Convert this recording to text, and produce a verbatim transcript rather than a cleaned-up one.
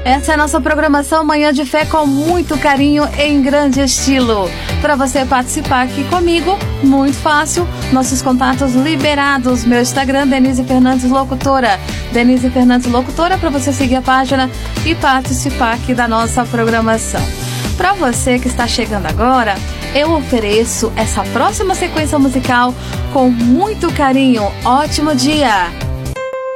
Essa é a nossa programação Manhã de Fé com muito carinho em grande estilo. Para você participar aqui comigo, muito fácil, nossos contatos liberados. Meu Instagram, Denise Fernandes Locutora. Denise Fernandes Locutora, para você seguir a página e participar aqui da nossa programação. Para você que está chegando agora, eu ofereço essa próxima sequência musical com muito carinho. Ótimo dia!